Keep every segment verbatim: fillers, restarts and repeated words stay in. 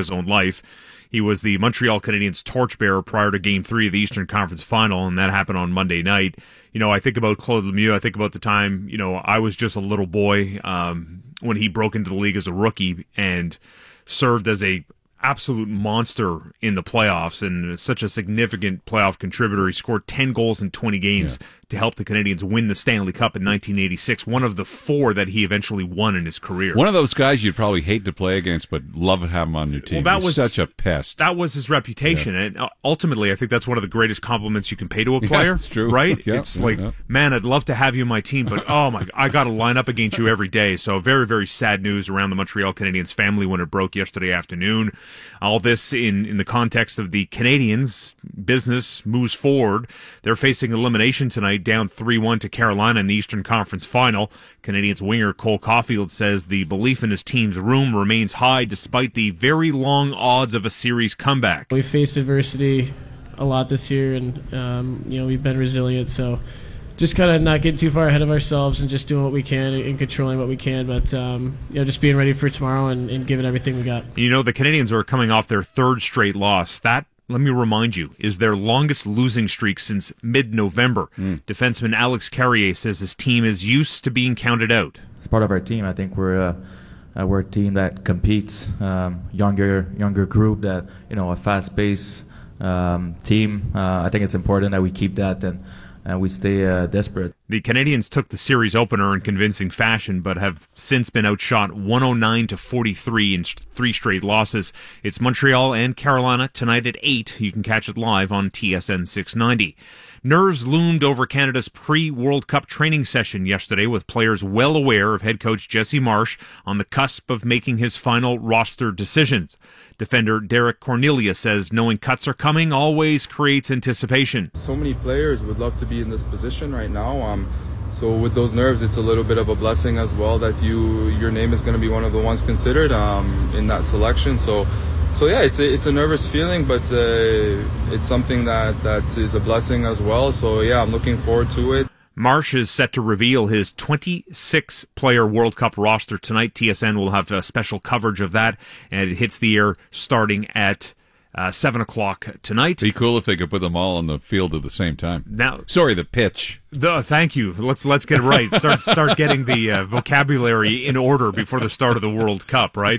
his own life. He was the Montreal Canadiens torchbearer prior to Game three of the Eastern Conference Final, and that happened on Monday night. You know, I think about Claude Lemieux. I think about the time, you know, I was just a little boy um, when he broke into the league as a rookie and served as a absolute monster in the playoffs and such a significant playoff contributor. He scored ten goals in twenty games yeah. to help the Canadiens win the Stanley Cup in nineteen eighty-six, one of the four that he eventually won in his career. One of those guys you'd probably hate to play against, but love to have him on your team. Well, that was such a pest. That was his reputation, yeah. and ultimately, I think that's one of the greatest compliments you can pay to a player. Yeah, that's true. Right? Yeah, it's yeah, like, yeah. man, I'd love to have you on my team, but oh my, I got to line up against you every day. So very, very sad news around the Montreal Canadiens family when it broke yesterday afternoon. All this in, in the context of the Canadiens. Business moves forward. They're facing elimination tonight, down three one to Carolina in the Eastern Conference Final. Canadiens winger Cole Caulfield says the belief in his team's room remains high despite the very long odds of a series comeback. We faced adversity a lot this year, and um, you know, we've been resilient, so just kind of not getting too far ahead of ourselves and just doing what we can and controlling what we can, but um, you know, just being ready for tomorrow and, and giving everything we got. You know, the Canadiens are coming off their third straight loss. That, let me remind you, is their longest losing streak since mid-November. Mm. Defenseman Alex Carrier says his team is used to being counted out. It's part of our team. I think we're uh, uh, we're a team that competes, um, younger younger group, that, you know, a fast-paced um, team. Uh, I think it's important that we keep that and and we stay uh, desperate. The Canadiens took the series opener in convincing fashion, but have since been outshot one oh nine to forty-three in three straight losses. It's Montreal and Carolina tonight at eight. You can catch it live on T S N six ninety. Nerves loomed over Canada's pre-World Cup training session yesterday, with players well aware of head coach Jesse Marsh on the cusp of making his final roster decisions. Defender Derek Cornelia says knowing cuts are coming always creates anticipation. So many players would love to be in this position right now. Um, so with those nerves, it's a little bit of a blessing as well that you your name is going to be one of the ones considered um, in that selection. So. So yeah, it's a, it's a nervous feeling, but uh, it's something that, that is a blessing as well. So yeah, I'm looking forward to it. Marsh is set to reveal his twenty-six player World Cup roster tonight. T S N will have a special coverage of that, and it hits the air starting at uh, seven o'clock tonight. Be cool if they could put them all on the field at the same time. Now, sorry, the pitch. The, thank you. Let's let's get it right. Start start getting the uh, vocabulary in order before the start of the World Cup, right?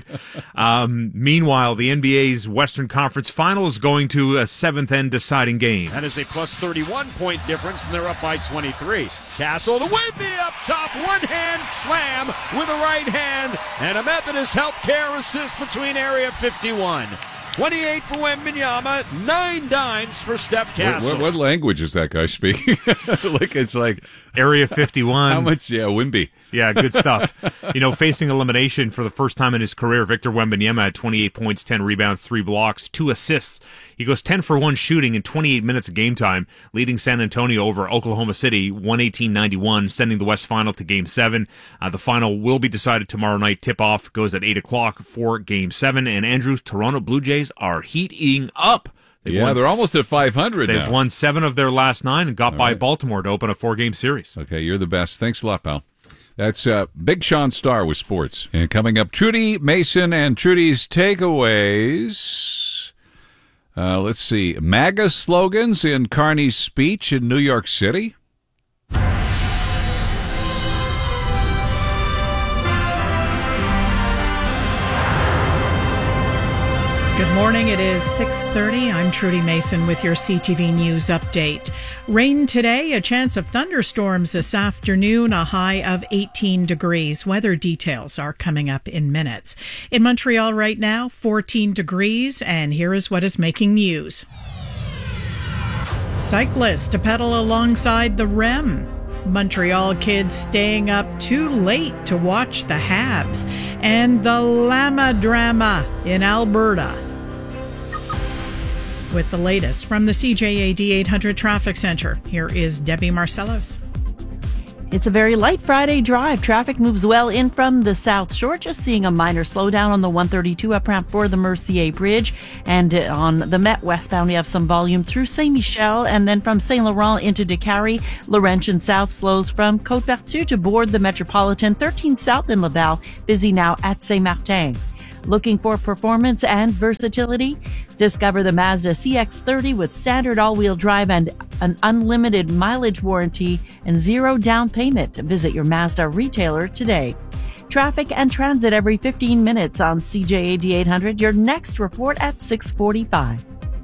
Um, meanwhile, the N B A's Western Conference Final is going to a seventh end deciding game. That is a plus thirty-one point difference, and they're up by twenty-three. Castle to Wemby up top, one hand slam with a right hand, and a Methodist Healthcare assist between area fifty-one. twenty-eight for Wembanyama, nine dimes for Steph Castle. What, what, what language is that guy speaking? Like, it's like Area fifty-one. How much? Yeah, Wemby. Yeah, good stuff. You know, facing elimination for the first time in his career, Victor Wembanyama had twenty-eight points, ten rebounds, three blocks, two assists. He goes ten for one shooting in twenty-eight minutes of game time, leading San Antonio over Oklahoma City one eighteen ninety-one, sending the West Final to Game seven. Uh, the final will be decided tomorrow night. Tip-off goes at eight o'clock for Game seven. And Andrews, Toronto Blue Jays are heating up. They've yeah, they're almost at five hundred They've now. won seven of their last nine and got All by right. Baltimore to open a four-game series. Okay, you're the best. Thanks a lot, pal. That's uh, Big Sean Starr with sports. And coming up, Trudy Mason and Trudy's takeaways. Uh, let's see. MAGA slogans in Carney's speech in New York City. Good morning. It is six thirty. I'm Trudy Mason with your C T V News update. Rain today, a chance of thunderstorms this afternoon, a high of eighteen degrees. Weather details are coming up in minutes. In Montreal right now, fourteen degrees, and here is what is making news. Cyclists to pedal alongside the R E M. Montreal kids staying up too late to watch the Habs. And the llama drama in Alberta. With the latest from the C J A D eight hundred Traffic Center, here is Debbie Marcellos. It's a very light Friday drive. Traffic moves well in from the South Shore, just seeing a minor slowdown on the one thirty-two up ramp for the Mercier Bridge. And on the Met westbound, we have some volume through Saint Michel, and then from Saint Laurent into Décarie. Laurentian South slows from Côte-Vertu to board the Metropolitan. thirteen South in Laval, busy now at Saint Martin. Looking for performance and versatility? Discover the Mazda C X thirty with standard all-wheel drive and an unlimited mileage warranty and zero down payment. Visit your Mazda retailer today. Traffic and transit every fifteen minutes on C J A D eight hundred. Your next report at six forty-five.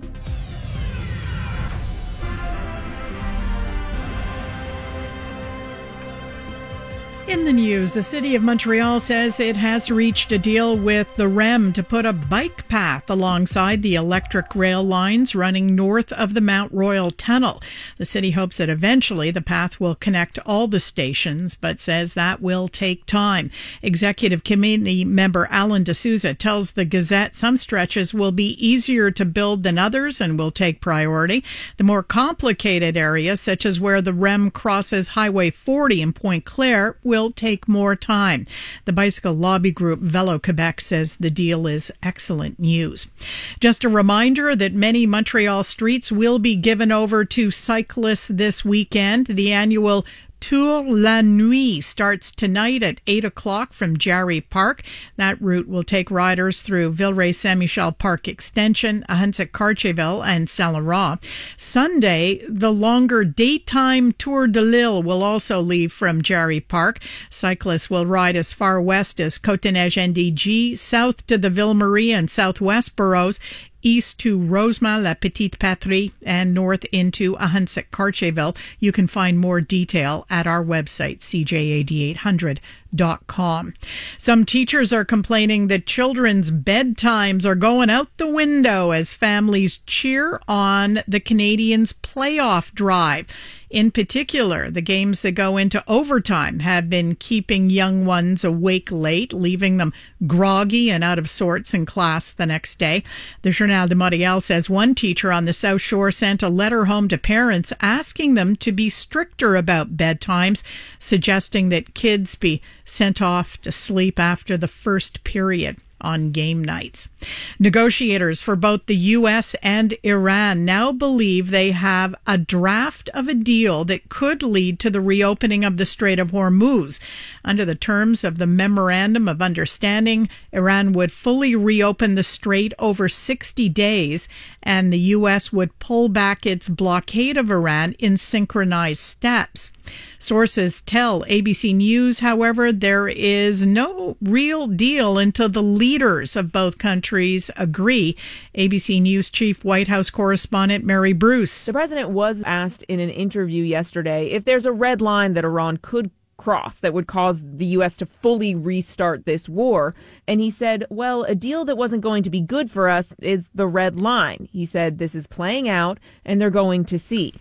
In the news, the City of Montreal says it has reached a deal with the R E M to put a bike path alongside the electric rail lines running north of the Mount Royal Tunnel. The city hopes that eventually the path will connect all the stations, but says that will take time. Executive Committee member Alan D'Souza tells the Gazette some stretches will be easier to build than others and will take priority. The more complicated areas, such as where the R E M crosses Highway forty in Pointe Claire, will take more time. The bicycle lobby group Velo Quebec says the deal is excellent news. Just a reminder that many Montreal streets will be given over to cyclists this weekend. The annual Tour la Nuit starts tonight at eight o'clock from Jarry Park. That route will take riders through Villeray-Saint-Michel Park Extension, Ahuntsic-Cartierville, and Saint-Laurent. Sunday, the longer daytime Tour de l'Île will also leave from Jarry Park. Cyclists will ride as far west as Côte-des-Neiges N D G, south to the Ville-Marie and southwest boroughs, east to Rosemont, La Petite Patrie, and north into Ahuntsic-Cartierville. You can find more detail at our website, C J A D eight hundred dot com. Some teachers are complaining that children's bedtimes are going out the window as families cheer on the Canadians' playoff drive. In particular, the games that go into overtime have been keeping young ones awake late, leaving them groggy and out of sorts in class the next day. The Journal de Montréal says one teacher on the South Shore sent a letter home to parents asking them to be stricter about bedtimes, suggesting that kids be sent off to sleep after the first period on game nights. Negotiators for both the U S and Iran now believe they have a draft of a deal that could lead to the reopening of the Strait of Hormuz. Under the terms of the Memorandum of Understanding, Iran would fully reopen the strait over sixty days, and the U S would pull back its blockade of Iran in synchronized steps. Sources tell A B C News, however, there is no real deal until the leaders of both countries agree. A B C News chief White House correspondent Mary Bruce. The president was asked in an interview yesterday if there's a red line that Iran could cross that would cause the U S to fully restart this war. And he said, well, a deal that wasn't going to be good for us is the red line. He said this is playing out and they're going to see.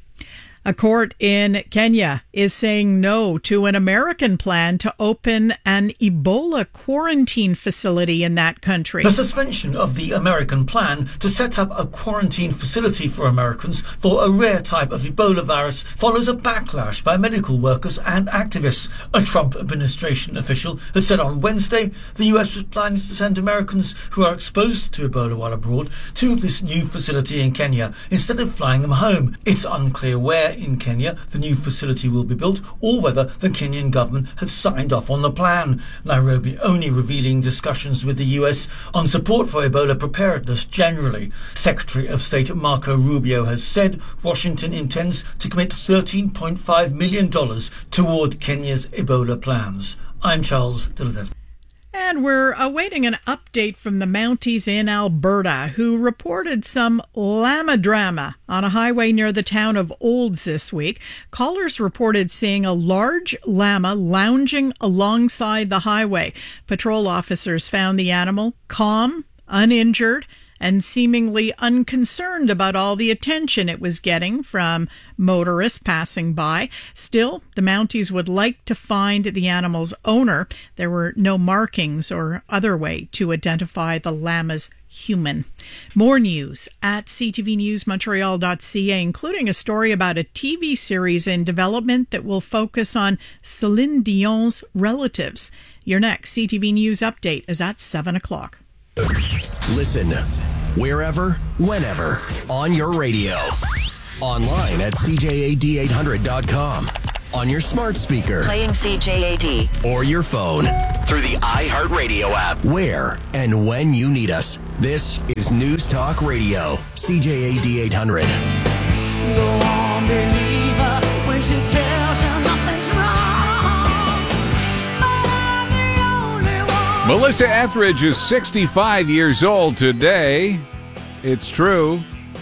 A court in Kenya is saying no to an American plan to open an Ebola quarantine facility in that country. The suspension of the American plan to set up a quarantine facility for Americans for a rare type of Ebola virus follows a backlash by medical workers and activists. A Trump administration official has said on Wednesday the U S was planning to send Americans who are exposed to Ebola while abroad to this new facility in Kenya instead of flying them home. It's unclear where in Kenya the new facility will be built or whether the Kenyan government has signed off on the plan. Nairobi only revealing discussions with the U S on support for Ebola preparedness generally. Secretary of State Marco Rubio has said Washington intends to commit thirteen point five million dollars toward Kenya's Ebola plans. I'm Charles Dillades. And we're awaiting an update from the Mounties in Alberta, who reported some llama drama on a highway near the town of Olds this week. Callers reported seeing a large llama lounging alongside the highway. Patrol officers found the animal calm, uninjured, and seemingly unconcerned about all the attention it was getting from motorists passing by. Still, the Mounties would like to find the animal's owner. There were no markings or other way to identify the llama's human. More news at c t v news montreal dot c a, including a story about a T V series in development that will focus on Celine Dion's relatives. Your next C T V News update is at seven o'clock. Listen wherever, whenever, on your radio. Online at c j a d eight hundred dot com. On your smart speaker. Playing C J A D. Or your phone. through the iHeartRadio app. Where and when you need us. This is News Talk Radio, C J A D eight hundred. Go on, believer, when she tells you nothing's wrong. But I'm the only one. Melissa Etheridge is sixty-five years old today. It's true.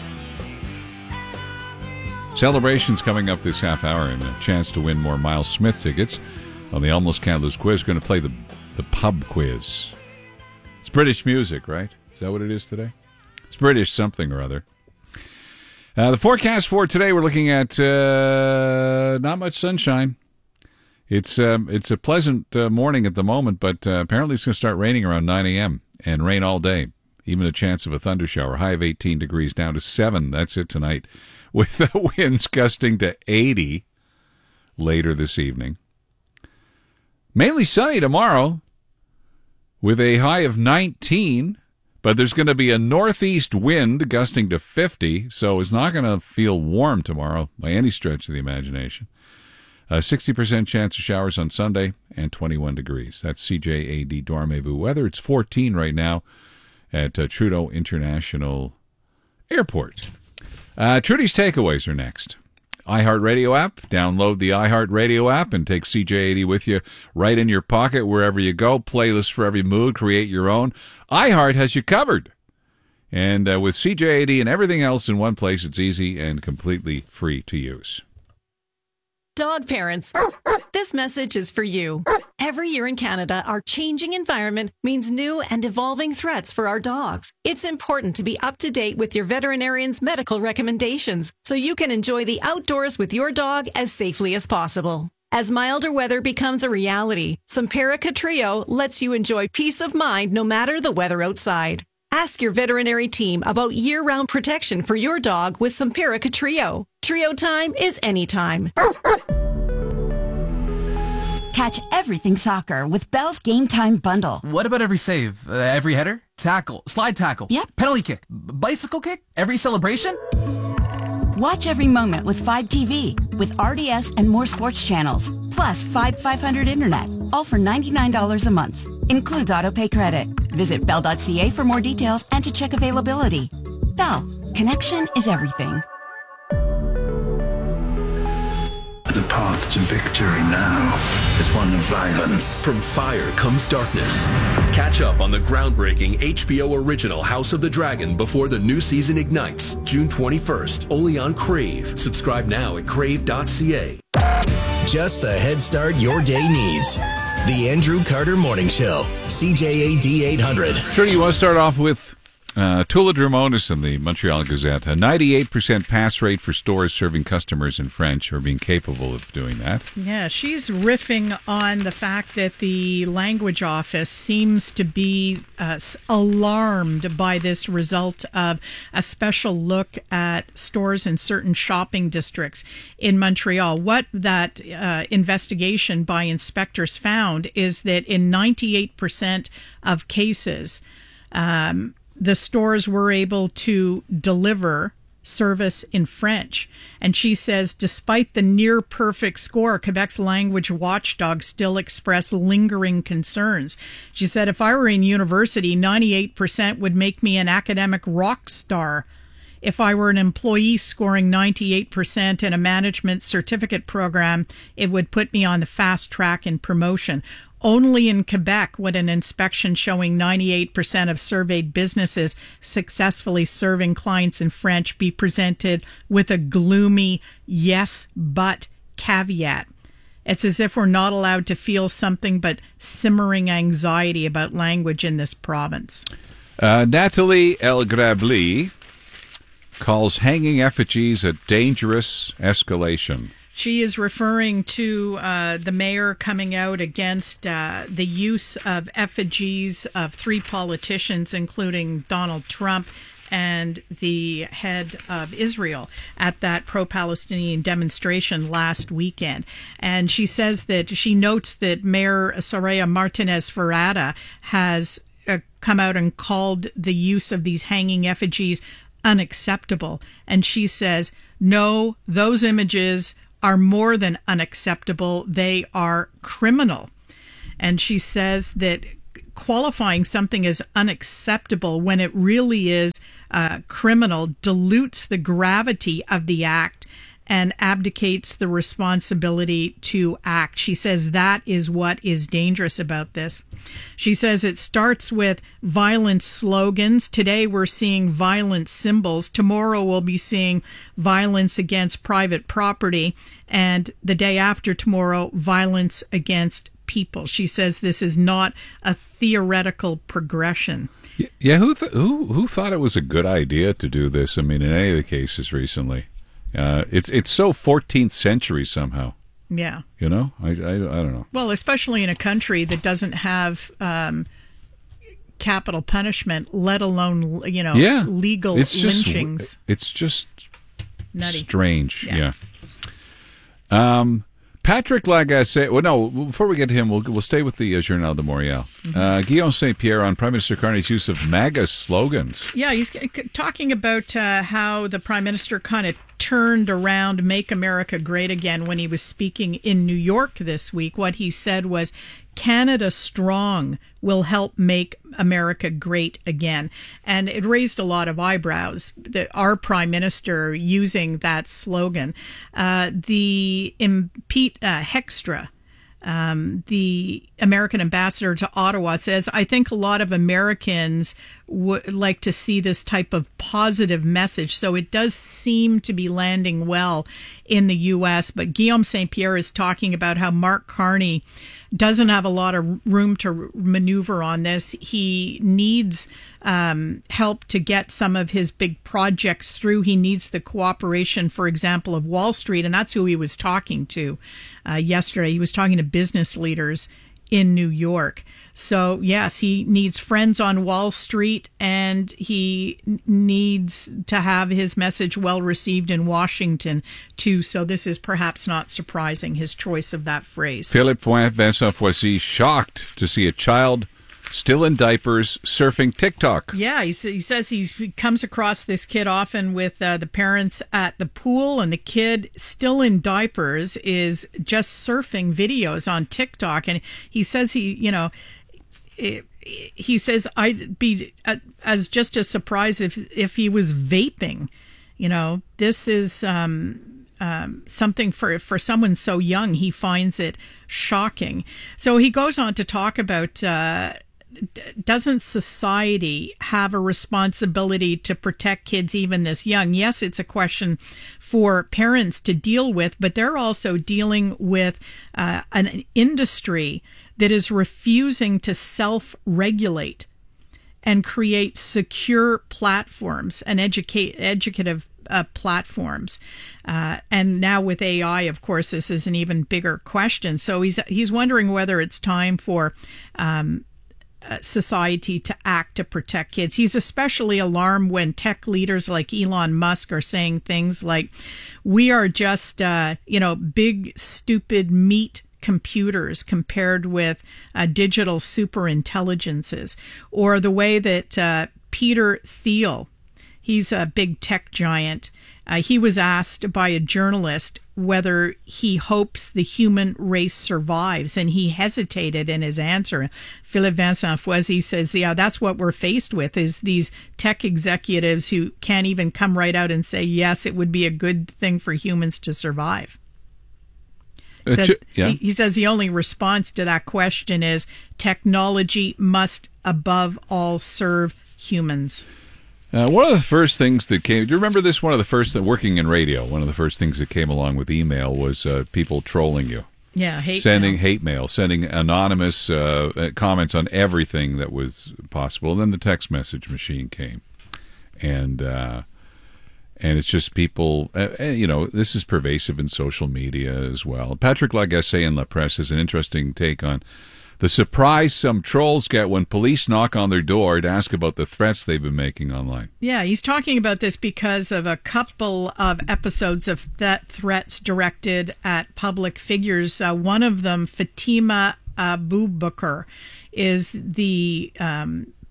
Celebrations coming up this half hour and a chance to win more Miles Smith tickets on the Almost Scandalous Quiz. Going to play the, the pub quiz. It's British music, right? Is that what it is today? It's British something or other. Uh, the forecast for today, we're looking at uh, not much sunshine. It's um, it's a pleasant uh, morning at the moment, but uh, apparently it's going to start raining around nine a.m. and rain all day. Even a chance of a thunder shower. High of eighteen degrees, down to seven. That's it tonight. With the winds gusting to eighty later this evening. Mainly sunny tomorrow with a high of nineteen, but there's going to be a northeast wind gusting to fifty, so it's not going to feel warm tomorrow by any stretch of the imagination. A sixty percent chance of showers on Sunday and twenty-one degrees. That's C J A D Dormez-vous weather. It's fourteen right now at uh, Trudeau International Airport. Uh, Trudy's takeaways are next. iHeartRadio app. Download the iHeartRadio app and take C J eighty with you right in your pocket wherever you go. Playlist for every mood. Create your own. iHeart has you covered. And uh, with C J eighty and everything else in one place, it's easy and completely free to use. Dog parents, this message is for you. Every year in Canada, our changing environment means new and evolving threats for our dogs. It's important to be up to date with your veterinarian's medical recommendations so you can enjoy the outdoors with your dog as safely as possible. As milder weather becomes a reality, Simparica Trio lets you enjoy peace of mind no matter the weather outside. Ask your veterinary team about year-round protection for your dog with Simparica Trio. Trio time is anytime. Catch everything soccer with Bell's Game Time Bundle. What about every save? Uh, every header? Tackle? Slide tackle? Yep. Penalty kick? B- bicycle kick? Every celebration? Watch every moment with five T V with R D S and more sports channels. Plus five five hundred internet. All for ninety-nine dollars a month. Includes autopay credit. Visit bell dot c a for more details and to check availability. Bell. Connection is everything. The path to victory now is one of violence. From fire comes darkness. Catch up on the groundbreaking H B O original House of the Dragon before the new season ignites, June twenty-first, only on Crave. Subscribe now at crave dot c a. Just the head start your day needs. The Andrew Carter Morning Show, C J A D eight hundred. Sure, you want to start off with uh, Tula Drumonis in the Montreal Gazette. A ninety-eight percent pass rate for stores serving customers in French or being capable of doing that. Yeah, she's riffing on the fact that the language office seems to be uh, alarmed by this result of a special look at stores in certain shopping districts in Montreal. What that uh, investigation by inspectors found is that in ninety-eight percent of cases, um, the stores were able to deliver service in French. And she says, despite the near perfect score, Quebec's language watchdog still express lingering concerns. She said, if I were in university, ninety-eight percent would make me an academic rock star. If I were an employee scoring ninety-eight percent in a management certificate program, it would put me on the fast track in promotion. Only in Quebec would an inspection showing ninety-eight percent of surveyed businesses successfully serving clients in French be presented with a gloomy yes, but caveat. It's as if we're not allowed to feel something but simmering anxiety about language in this province. Uh, Nathalie El Grabli calls hanging effigies a dangerous escalation. She is referring to uh, the mayor coming out against uh, the use of effigies of three politicians, including Donald Trump and the head of Israel, at that pro-Palestinian demonstration last weekend. And she says that she notes that Mayor Soraya Martinez Ferrada has uh, come out and called the use of these hanging effigies unacceptable. And she says, no, those images are more than unacceptable. They are criminal. And she says that qualifying something as unacceptable when it really is uh, criminal dilutes the gravity of the act and abdicates the responsibility to act. She says that is what is dangerous about this. She says it starts with violent slogans. Today we're seeing violent symbols. Tomorrow we'll be seeing violence against private property. And the day after tomorrow, violence against people. She says this is not a theoretical progression. Yeah, who th- who who thought it was a good idea to do this? I mean, in any of the cases recently, uh, it's it's so fourteenth century somehow. Yeah, you know, I, I, I don't know. Well, especially in a country that doesn't have um, capital punishment, let alone you know yeah. legal it's just, lynchings. It's just Nutty. strange. Yeah. yeah. Um. Patrick Lagacé. Well, no. Before we get to him, we'll we'll stay with the uh, Journal de Montréal. Mm-hmm. Uh, Guillaume Saint Pierre on Prime Minister Carney's use of MAGA slogans. Yeah, he's talking about uh, how the Prime Minister kind of turned around "Make America Great Again" when he was speaking in New York this week. What he said was, "Canada strong will help make America great again." And it raised a lot of eyebrows, that our Prime Minister using that slogan. Uh, the Pete uh, Hextra, um, the American ambassador to Ottawa, says, "I think a lot of Americans would like to see this type of positive message." So it does seem to be landing well in the U S. But Guillaume Saint Pierre is talking about how Mark Carney doesn't have a lot of room to maneuver on this. He needs um, help to get some of his big projects through. He needs the cooperation, for example, of Wall Street, and that's who he was talking to uh, yesterday. He was talking to business leaders in New York. So, yes, he needs friends on Wall Street, and he needs to have his message well received in Washington, too. So this is perhaps not surprising, his choice of that phrase. Philippe Vincent Foisy shocked to see a child still in diapers surfing TikTok. Yeah, he, he says he's, he comes across this kid often with uh, the parents at the pool, and the kid still in diapers is just surfing videos on TikTok. And he says he, you know, it, he says I'd be uh, as just as surprised if if he was vaping. You know, this is um, um, something for for someone so young. He finds it shocking. So he goes on to talk about. Uh, Doesn't society have a responsibility to protect kids even this young? Yes, it's a question for parents to deal with, but they're also dealing with uh, an industry that is refusing to self-regulate and create secure platforms and educate educative uh, platforms. Uh, and now with A I, of course, this is an even bigger question. So he's he's wondering whether it's time for um, Uh, society to act to protect kids. He's especially alarmed when tech leaders like Elon Musk are saying things like, we are just, uh, you know, big, stupid meat computers compared with uh, digital super intelligences. Or the way that uh, Peter Thiel, he's a big tech giant, uh, he was asked by a journalist whether he hopes the human race survives, and he hesitated in his answer. Philippe Vincent Foisy says, yeah, that's what we're faced with, is these tech executives who can't even come right out and say, yes, it would be a good thing for humans to survive. Uh, Said, ch- yeah. he, he says the only response to that question is technology must, above all, serve humans. Uh, one of the first things that came, do you remember this? One of the first, that working in radio, one of the first things that came along with email was uh, people trolling you. Yeah, hate Sending mail. hate mail, sending anonymous uh, comments on everything that was possible. And then the text message machine came. And uh, and it's just people, uh, you know, this is pervasive in social media as well. Patrick Lagacé in La Presse has an interesting take on the surprise some trolls get when police knock on their door to ask about the threats they've been making online. Yeah, he's talking about this because of a couple of episodes of th- threats directed at public figures. Uh, one of them, Fatima Abubakar, is the um,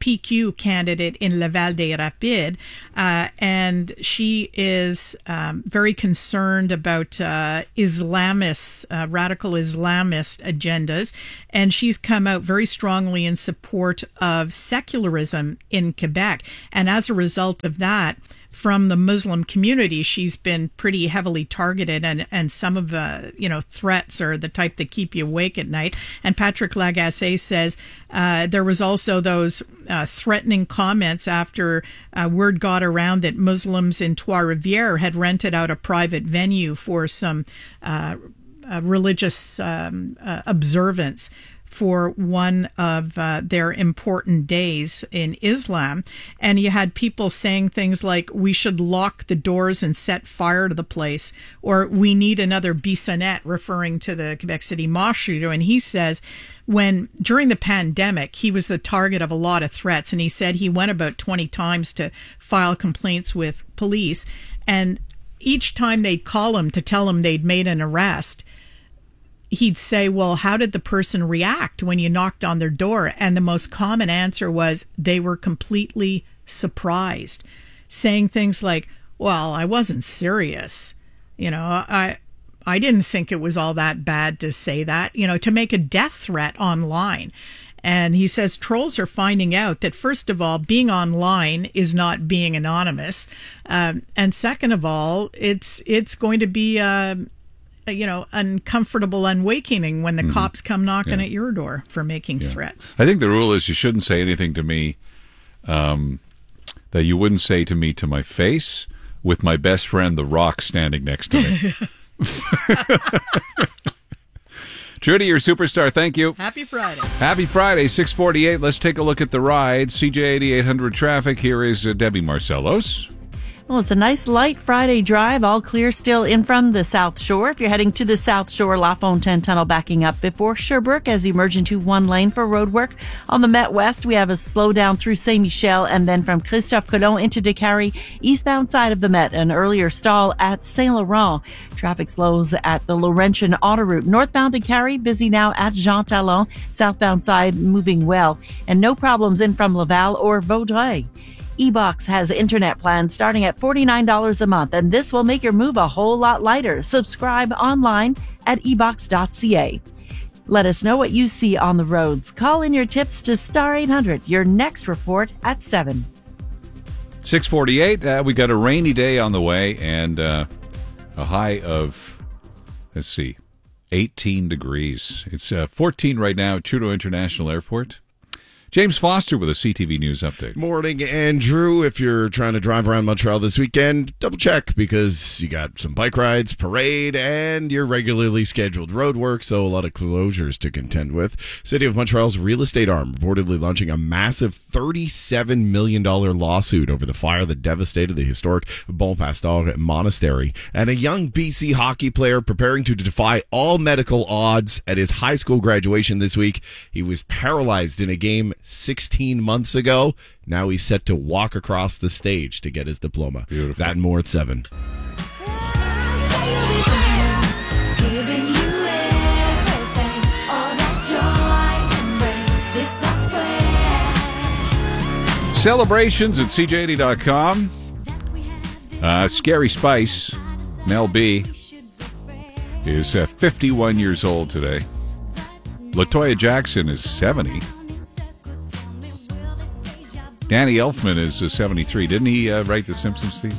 P Q candidate in Laval des Rapides, uh, and she is um, very concerned about uh, Islamists, uh, radical Islamist agendas, and she's come out very strongly in support of secularism in Quebec. And as a result of that, from the Muslim community, she's been pretty heavily targeted, and, and some of the, you know, threats are the type that keep you awake at night. And Patrick Lagacé says uh, there was also those uh, threatening comments after uh, word got around that Muslims in Trois-Rivières had rented out a private venue for some uh, uh, religious um, uh, observance for one of uh, their important days in Islam. And you had people saying things like, we should lock the doors and set fire to the place, or we need another Bissonnette, referring to the Quebec City mosque shooter. And he says, when during the pandemic, he was the target of a lot of threats, and he said he went about twenty times to file complaints with police. And each time they'd call him to tell him they'd made an arrest, he'd say, well, how did the person react when you knocked on their door? And the most common answer was they were completely surprised, saying things like, well, I wasn't serious. You know, I I didn't think it was all that bad to say that, you know, to make a death threat online. And he says trolls are finding out that, first of all, being online is not being anonymous. Um, and second of all, it's it's going to be uh, you know, uncomfortable awakening when the mm-hmm. cops come knocking yeah. at your door for making yeah. threats. I think the rule is you shouldn't say anything to me um, that you wouldn't say to me to my face, with my best friend, The Rock, standing next to me. Trudy, you're a superstar. Thank you. Happy Friday. Happy Friday, six forty-eight. Let's take a look at the ride. C J eighty-eight hundred traffic. Here is uh, Debbie Marcellos. Well, it's a nice light Friday drive, all clear still in from the South Shore. If you're heading to the South Shore, La Fontaine Tunnel backing up before Sherbrooke as you merge into one lane for road work. On the Met West, we have a slowdown through Saint Michel, and then from Christophe Colomb into Décarie, eastbound side of the Met, an earlier stall at Saint Laurent. Traffic slows at the Laurentian Autoroute. Northbound Décarie, busy now at Jean Talon. Southbound side moving well, and no problems in from Laval or Vaudreuil. eBox has internet plans starting at forty-nine dollars a month, and this will make your move a whole lot lighter. Subscribe online at e box dot c a. Let us know what you see on the roads. Call in your tips to Star eight hundred. Your next report at seven. six forty-eight. Uh, we got a rainy day on the way, and uh, a high of, let's see, eighteen degrees. It's uh, fourteen right now at Trudeau International Airport. James Foster with a C T V News update. Morning, Andrew. If you're trying to drive around Montreal this weekend, double check, because you got some bike rides, parade, and your regularly scheduled road work, so a lot of closures to contend with. City of Montreal's real estate arm reportedly launching a massive thirty-seven million dollars lawsuit over the fire that devastated the historic Bon Pastor Monastery. And a young B C hockey player preparing to defy all medical odds at his high school graduation this week. He was paralyzed in a game sixteen months ago. Now he's set to walk across the stage to get his diploma. Beautiful. That and more at seven. Celebrations at C J eighty dot com. Uh, Scary Spice, Mel B, is uh, fifty-one years old today. LaToya Jackson is seventy. Danny Elfman is uh, seventy-three. Didn't he uh, write The Simpsons theme?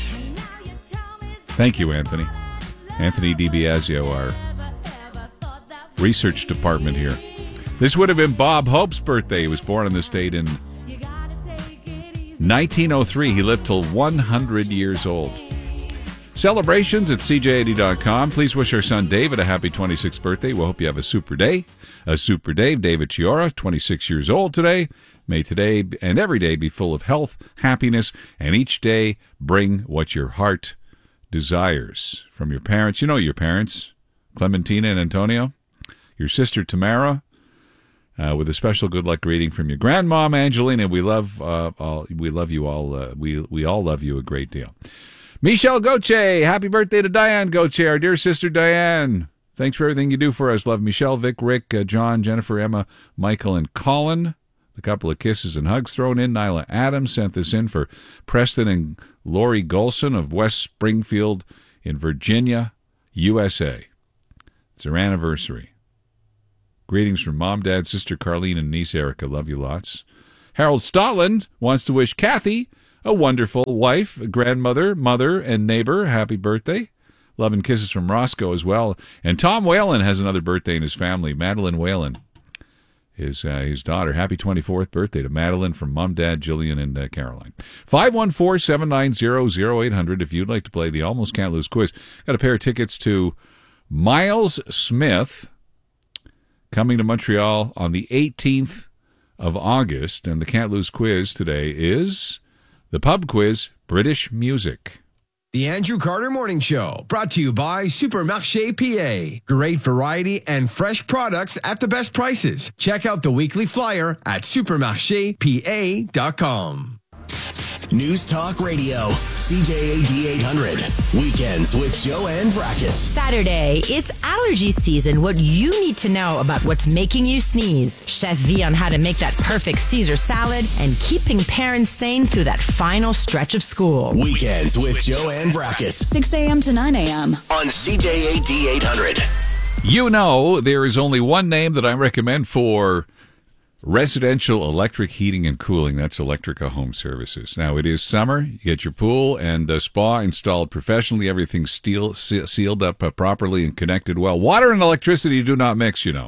Thank you, Anthony. Anthony DiBiasio, our research department here. This would have been Bob Hope's birthday. He was born in this date in nineteen oh three. He lived till one hundred years old. Celebrations at C J eighty dot com. Please wish our son David a happy twenty-sixth birthday. We hope you have a super day. A super Dave, David Chiora, twenty-six years old today. May today and every day be full of health, happiness, and each day bring what your heart desires. From your parents, you know your parents, Clementina and Antonio. Your sister Tamara, uh, with a special good luck greeting from your grandmom Angelina. We love, uh, all, we love you all. Uh, we we all love you a great deal. Michelle Gauthier, happy birthday to Diane Gauthier, our dear sister Diane. Thanks for everything you do for us. Love Michelle, Vic, Rick, uh, John, Jennifer, Emma, Michael, and Colin. A couple of kisses and hugs thrown in. Nyla Adams sent this in for Preston and Lori Golson of West Springfield in Virginia, U S A. It's their anniversary. Greetings from Mom, Dad, Sister Carlene, and niece Erica. Love you lots. Harold Stotland wants to wish Kathy, a wonderful wife, grandmother, mother, and neighbor, happy birthday. Love and kisses from Roscoe as well. And Tom Whalen has another birthday in his family. Madeline Whalen, his, uh, his daughter. Happy twenty-fourth birthday to Madeline from Mom, Dad, Jillian, and uh, Caroline. five one four, seven nine zero, zero eight hundred if you'd like to play the Almost Can't Lose quiz. Got a pair of tickets to Miles Smith coming to Montreal on the eighteenth of August. And the Can't Lose quiz today is the pub quiz, British music. The Andrew Carter Morning Show, brought to you by Supermarché P A. Great variety and fresh products at the best prices. Check out the weekly flyer at supermarché p a dot com. News Talk Radio, C J A D eight hundred. Weekends with Joanne Vrackus. Saturday, it's allergy season. What you need to know about what's making you sneeze. Chef V on how to make that perfect Caesar salad and keeping parents sane through that final stretch of school. Weekends with Joanne Vrackus. six a.m. to nine a.m. on C J A D eight hundred. You know, there is only one name that I recommend for residential electric heating and cooling. That's Electrica Home Services. Now, it is summer. You get your pool and uh, spa installed professionally. Everything's steel, se- sealed up uh, properly and connected well. Water and electricity do not mix, you know.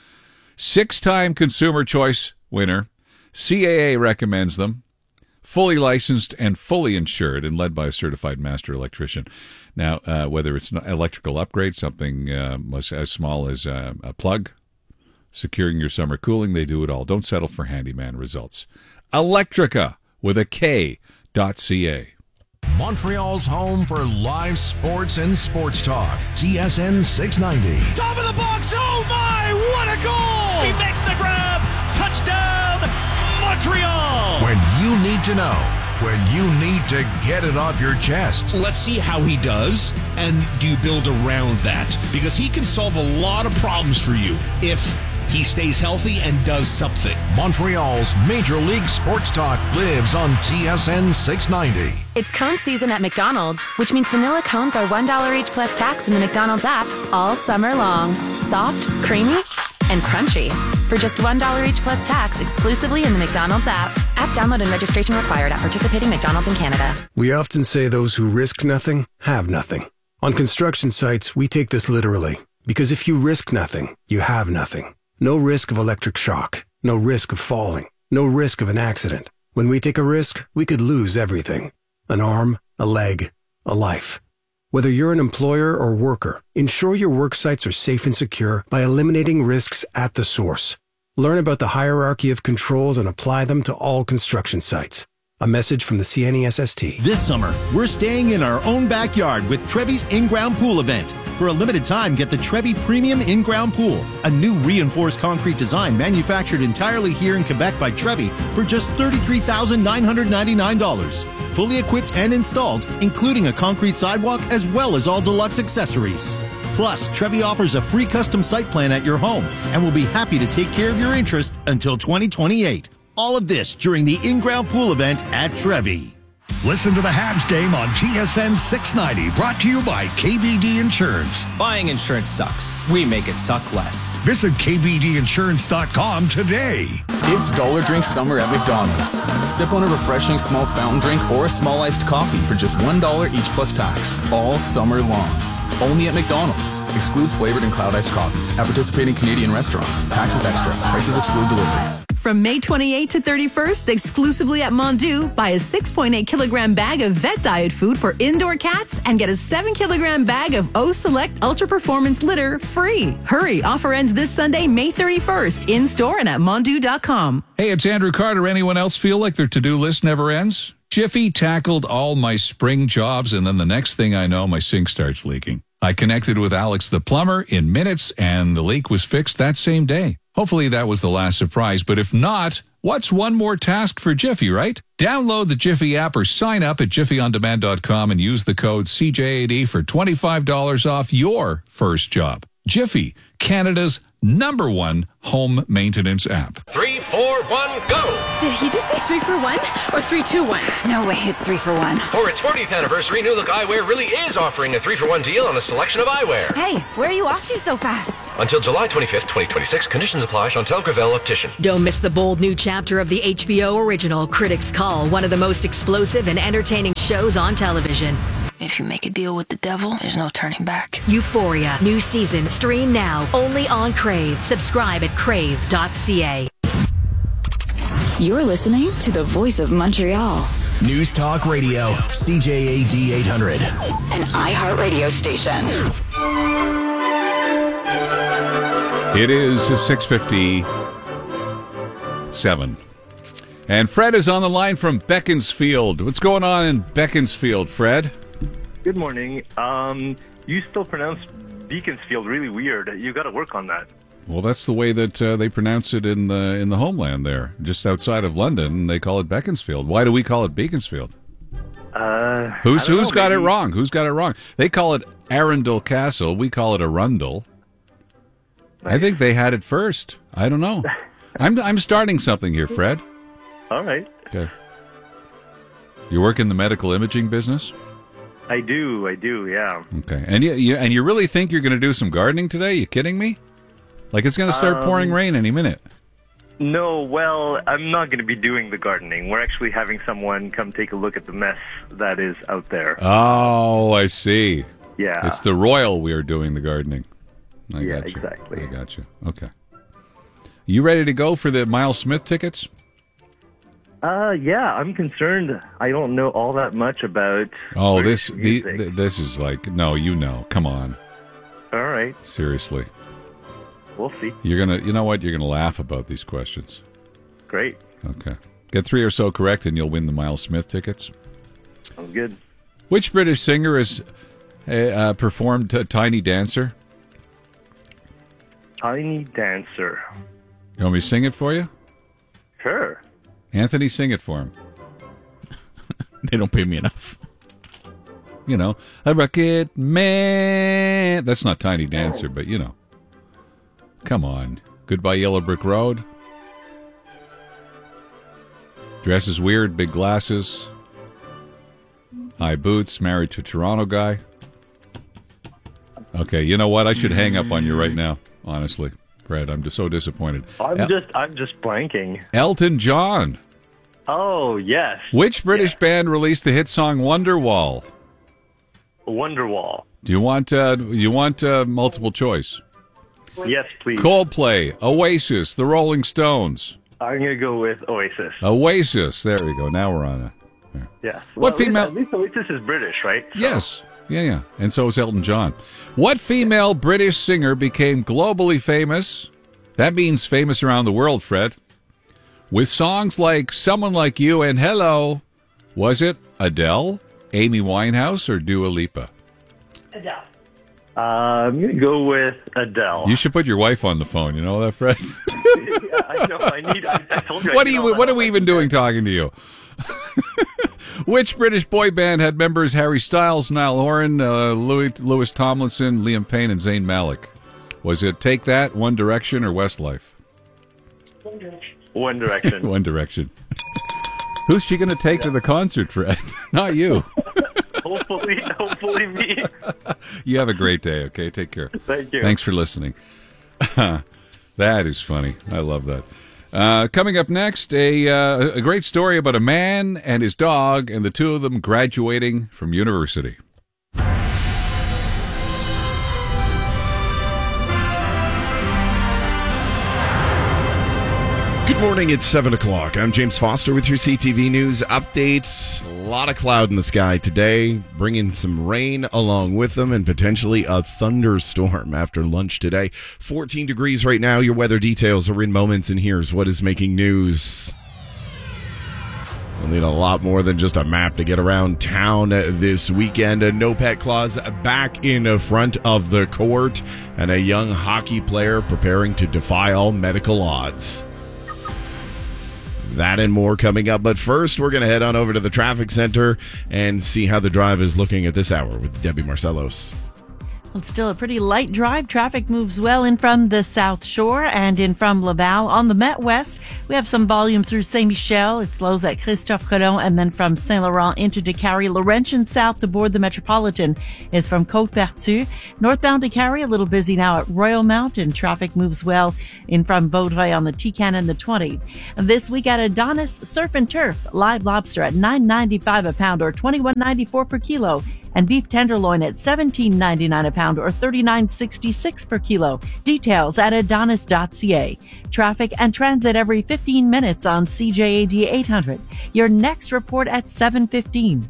Six-time Consumer Choice winner. C A A recommends them. Fully licensed and fully insured and led by a certified master electrician. Now, uh, whether it's an electrical upgrade, something uh, as, as small as uh, a plug, securing your summer cooling, they do it all. Don't settle for handyman results. Electrica with a K dot C A. Montreal's home for live sports and sports talk. T S N six ninety. Top of the box. Oh my, what a goal! He makes the grab. Touchdown, Montreal! When you need to know, when you need to get it off your chest. Let's see how he does, and do you build around that? Because he can solve a lot of problems for you if he stays healthy and does something. Montreal's Major League Sports Talk lives on T S N six ninety. It's cone season at McDonald's, which means vanilla cones are one dollar each plus tax in the McDonald's app all summer long. Soft, creamy, and crunchy. For just one dollar each plus tax exclusively in the McDonald's app. App download and registration required at participating McDonald's in Canada. We often say those who risk nothing have nothing. On construction sites, we take this literally. Because if you risk nothing, you have nothing. No risk of electric shock. No risk of falling. No risk of an accident. When we take a risk, we could lose everything. An arm, a leg, a life. Whether you're an employer or worker, ensure your work sites are safe and secure by eliminating risks at the source. Learn about the hierarchy of controls and apply them to all construction sites. A message from the C N E S S T. This summer, we're staying in our own backyard with Trevi's in-ground pool event. For a limited time, get the Trevi Premium In-Ground Pool, a new reinforced concrete design manufactured entirely here in Quebec by Trevi for just thirty-three thousand nine hundred ninety-nine dollars. Fully equipped and installed, including a concrete sidewalk as well as all deluxe accessories. Plus, Trevi offers a free custom site plan at your home and will be happy to take care of your interest until twenty twenty-eight. All of this during the in-ground pool event at Trevi. Listen to the Habs game on T S N six ninety, brought to you by K B D Insurance. Buying insurance sucks. We make it suck less. Visit K B D insurance dot com today. It's Dollar Drink Summer at McDonald's. Sip on a refreshing small fountain drink or a small iced coffee for just one dollar each plus tax. All summer long. Only at McDonald's. Excludes flavored and cloud iced coffees. At participating Canadian restaurants. Taxes extra. Prices exclude delivery. From May twenty-eighth to thirty-first, exclusively at Mondu, buy a six point eight kilogram bag of vet diet food for indoor cats and get a seven kilogram bag of O Select Ultra Performance litter free. Hurry, offer ends this Sunday, May thirty-first, in store and at mondu dot com. Hey, it's Andrew Carter. Anyone else feel like their to-do list never ends? Jiffy tackled all my spring jobs, and then the next thing I know, my sink starts leaking. I connected with Alex the plumber in minutes, and the leak was fixed that same day. Hopefully that was the last surprise, but if not, what's one more task for Jiffy, right? Download the Jiffy app or sign up at jiffy on demand dot com and use the code C J A D for twenty-five dollars off your first job. Jiffy, Canada's number one home maintenance app. Three, four, one, go! Did he just say three for one or three, two, one? No way, it's three for one. For its fortieth anniversary, New Look Eyewear really is offering a three for one deal on a selection of eyewear. Hey, where are you off to so fast? Until July twenty-fifth, twenty twenty-six, conditions apply. Chantal Gravel Optician. Don't miss the bold new chapter of the H B O original Critics' Call, one of the most explosive and entertaining shows on television. If you make a deal with the devil, there's no turning back. Euphoria, new season, stream now, only on Crave. Subscribe at crave dot c a. You're listening to the voice of Montreal. News Talk Radio, C J A D eight hundred. An iHeartRadio station. It is six fifty-seven. And Fred is on the line from Beaconsfield. What's going on in Beaconsfield, Fred? Good morning. Um, you still pronounce Beaconsfield really weird. You got to work on that. Well, that's the way that uh, they pronounce it in the in the homeland there, just outside of London. They call it Beaconsfield. Why do we call it Beaconsfield? Uh, who's know, who's got maybe. it wrong? Who's got it wrong? They call it Arundel Castle. We call it Arundel. Nice. I think they had it first. I don't know. I'm I'm starting something here, Fred. All right. Okay. You work in the medical imaging business? I do. I do. Yeah. Okay. And you, you and you really think you're going to do some gardening today? You kidding me? Like it's going to start um, pouring rain any minute. No. Well, I'm not going to be doing the gardening. We're actually having someone come take a look at the mess that is out there. Oh, I see. Yeah. It's the Royal we are doing the gardening. I yeah, got you. exactly. I got you. Okay. You ready to go for the Miles Smith tickets? Uh, yeah, I'm concerned. I don't know all that much about. Oh, this the, music. the, this is like no, you know. Come on. All right. Seriously. We'll see. You're gonna, you know what? You're gonna laugh about these questions. Great. Okay. Get three or so correct, and you'll win the Miles Smith tickets. Sounds good. Which British singer has uh, uh, performed uh, "Tiny Dancer"? Tiny Dancer. You want me to sing it for you? Sure. Anthony, sing it for him. They don't pay me enough. You know, a rocket man. That's not Tiny Dancer, but you know. Come on. Goodbye Yellow Brick Road. Dresses weird, big glasses. High boots, married to Toronto guy. Okay, you know what? I should hang up on you right now, honestly. Fred, I'm just so disappointed. I'm El- just I'm just blanking. Elton John. Oh, yes. Which British yes. band released the hit song Wonderwall? Wonderwall. Do you want uh, you want uh, multiple choice? Yes, please. Coldplay, Oasis, The Rolling Stones. I'm going to go with Oasis. Oasis. There we go. Now we're on it. Yes. What well, female? At least Oasis is British, right? So. Yes. Yeah, yeah. And so is Elton John. What female British singer became globally famous? That means famous around the world, Fred. With songs like Someone Like You and Hello. Was it Adele, Amy Winehouse, or Dua Lipa? Adele. Uh, I'm going to go with Adele. You should put your wife on the phone. You know that, Fred? Yeah, I know. I need. I, I told you. What I are you? What are we even doing talking to you? Which British boy band had members Harry Styles, Niall Horan, uh, Louis, Louis Tomlinson, Liam Payne, and Zayn Malik? Was it Take That, One Direction, or Westlife? One Direction. One Direction. One Direction. Who's she going to take yeah. to the concert, Fred? Not you. Hopefully, hopefully me. You have a great day, okay? Take care. Thank you. Thanks for listening. That is funny. I love that. Uh, coming up next, a, uh, a great story about a man and his dog and the two of them graduating from university. Good morning, it's seven o'clock. I'm James Foster with your C T V News updates. A lot of cloud in the sky today, bringing some rain along with them and potentially a thunderstorm after lunch today. fourteen degrees right now. Your weather details are in moments, and here's what is making news. We'll need a lot more than just a map to get around town this weekend. A no pet clause back in front of the court, and a young hockey player preparing to defy all medical odds. That and more coming up. But first, we're going to head on over to the traffic center and see how the drive is looking at this hour with Debbie Marcellos. It's still a pretty light drive. Traffic moves well in from the South Shore and in from Laval. On the Met West, we have some volume through Saint-Michel. It slows at Christophe Colomb, and then from Saint-Laurent into Décarie. Laurentian south to board the Metropolitan is from Côte-Vertu. Northbound Décarie, a little busy now at Royal Mount, and traffic moves well in from Vaudreuil on the T-Can and the twenty. This week at Adonis, surf and turf, live lobster at nine ninety-five a pound or twenty-one ninety-four per kilo. And beef tenderloin at seventeen ninety-nine a pound or thirty-nine sixty-six per kilo. Details at adonis dot c a. Traffic and transit every fifteen minutes on C J A D eight hundred. Your next report at seven fifteen.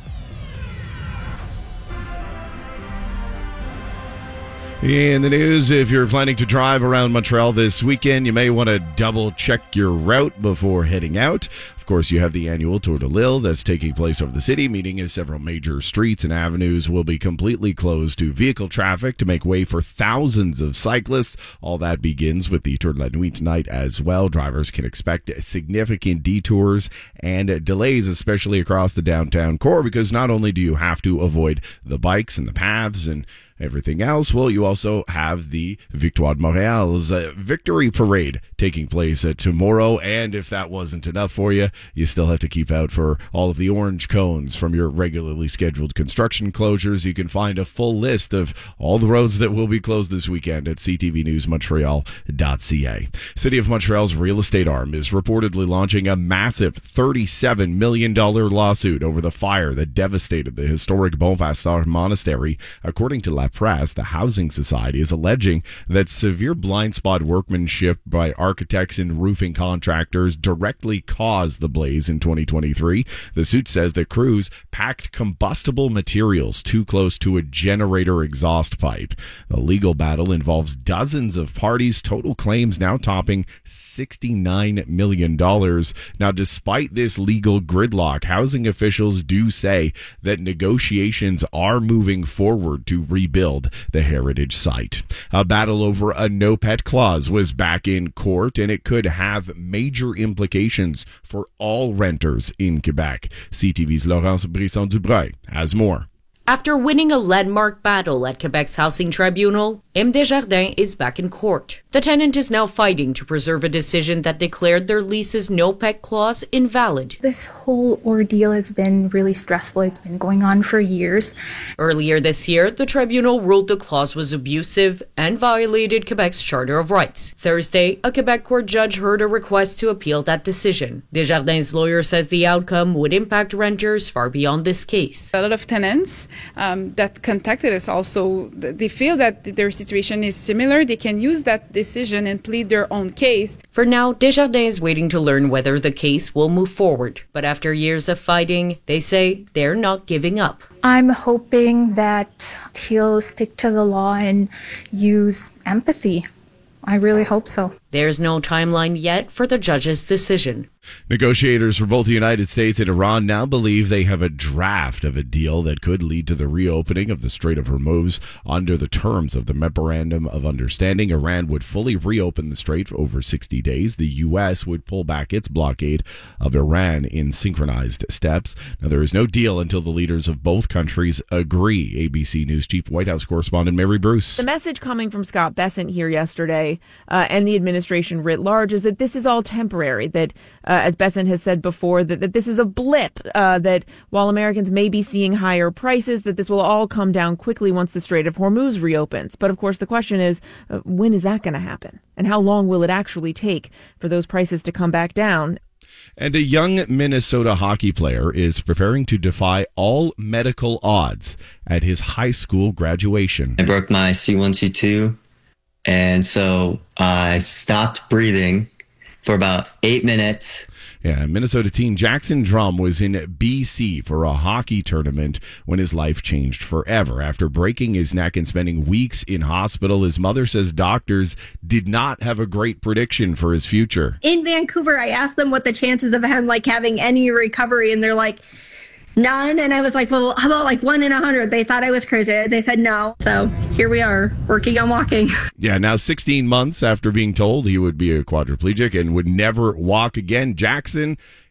In the news, if you're planning to drive around Montreal this weekend, you may want to double check your route before heading out. Of course, you have the annual Tour de l'Île that's taking place over the city, meaning as several major streets and avenues will be completely closed to vehicle traffic to make way for thousands of cyclists. All that begins with the Tour de la Nuit tonight as well. Drivers can expect significant detours and delays, especially across the downtown core, because not only do you have to avoid the bikes and the paths and everything else, well, you also have the Victoire de Montréal's uh, victory parade taking place uh, tomorrow. And if that wasn't enough for you, you still have to keep out for all of the orange cones from your regularly scheduled construction closures. You can find a full list of all the roads that will be closed this weekend at c t v news montreal dot c a. City of Montreal's real estate arm is reportedly launching a massive thirty-seven million dollars lawsuit over the fire that devastated the historic Bonpastor Monastery. According to La Presse, the Housing Society is alleging that severe blind spot workmanship by architects and roofing contractors directly caused the blaze in twenty twenty-three. The suit says that crews packed combustible materials too close to a generator exhaust pipe. The legal battle involves dozens of parties, total claims now topping sixty-nine million dollars. Now, despite this legal gridlock, housing officials do say that negotiations are moving forward to rebuild the heritage site. A battle over a no-pet clause was back in court, and it could have major implications for all renters in Quebec. C T V's Laurence Brisson-Dubreuil has more. After winning a landmark battle at Quebec's Housing Tribunal, M. Desjardins is back in court. The tenant is now fighting to preserve a decision that declared their lease's no-pet clause invalid. This whole ordeal has been really stressful. It's been going on for years. Earlier this year, the tribunal ruled the clause was abusive and violated Quebec's Charter of Rights. Thursday, a Quebec court judge heard a request to appeal that decision. Desjardins' lawyer says the outcome would impact renters far beyond this case. A lot of tenants Um, that contacted us also, they feel that their situation is similar. They can use that decision and plead their own case. For now, Desjardins is waiting to learn whether the case will move forward. But after years of fighting, they say they're not giving up. I'm hoping that he'll stick to the law and use empathy. I really hope so. There's no timeline yet for the judge's decision. Negotiators for both the United States and Iran now believe they have a draft of a deal that could lead to the reopening of the Strait of Hormuz. Under the terms of the Memorandum of Understanding, Iran would fully reopen the strait for over sixty days. The U S would pull back its blockade of Iran in synchronized steps. Now, there is no deal until the leaders of both countries agree. A B C News Chief White House correspondent Mary Bruce. The message coming from Scott Bessent here yesterday uh, and the administration writ large is that this is all temporary, that uh, as Bessent has said before, that, that this is a blip, uh, that while Americans may be seeing higher prices, that this will all come down quickly once the Strait of Hormuz reopens. But of course, the question is, uh, when is that going to happen? And how long will it actually take for those prices to come back down? And a young Minnesota hockey player is preparing to defy all medical odds at his high school graduation. I broke my C one, C two, and so I stopped breathing for about eight minutes. Yeah, Minnesota teen Jackson Drum was in B C for a hockey tournament when his life changed forever. After breaking his neck and spending weeks in hospital, his mother says doctors did not have a great prediction for his future. In Vancouver, I asked them what the chances of him like having any recovery, and they're like, none. And I was like, well, how about like one in a hundred? They thought I was crazy. They said no. So here we are, working on walking. Yeah, now sixteen months after being told he would be a quadriplegic and would never walk again, Jackson,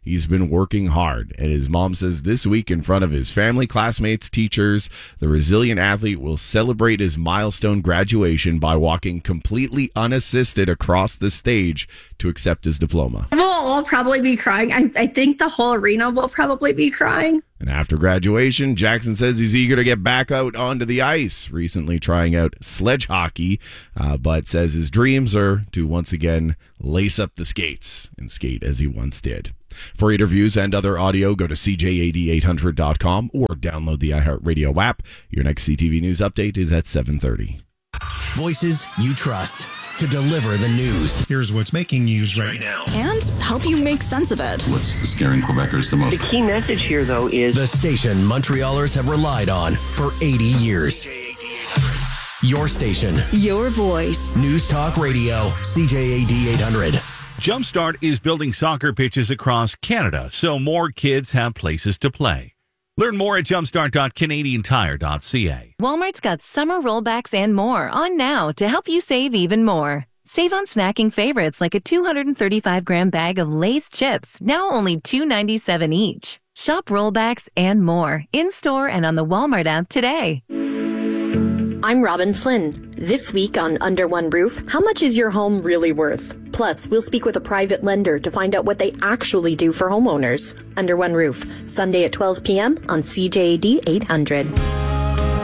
He's been working hard, and his mom says this week in front of his family, classmates, teachers, the resilient athlete will celebrate his milestone graduation by walking completely unassisted across the stage to accept his diploma. We'll all probably be crying. I, I think the whole arena will probably be crying. And after graduation, Jackson says he's eager to get back out onto the ice, recently trying out sledge hockey, uh, but says his dreams are to once again lace up the skates and skate as he once did. For interviews and other audio, go to C J A D eight hundred dot com or download the iHeartRadio app. Your next C T V News update is at seven thirty. Voices you trust to deliver the news. Here's what's making news right now. And help you make sense of it. What's scaring Quebecers the most? The key message here, though, is the station Montrealers have relied on for eighty years. Your station. Your voice. News Talk Radio. C J A D eight hundred. Jumpstart is building soccer pitches across Canada so more kids have places to play. Learn more at jumpstart dot canadian tire dot c a. Walmart's got summer rollbacks and more on now to help you save even more. Save on snacking favorites like a two hundred thirty-five gram bag of Lay's chips, now only two dollars and ninety-seven cents each. Shop rollbacks and more in-store and on the Walmart app today. I'm Robin Flynn. This week on Under One Roof, how much is your home really worth? Plus, we'll speak with a private lender to find out what they actually do for homeowners. Under One Roof, Sunday at twelve p.m. on C J A D eight hundred.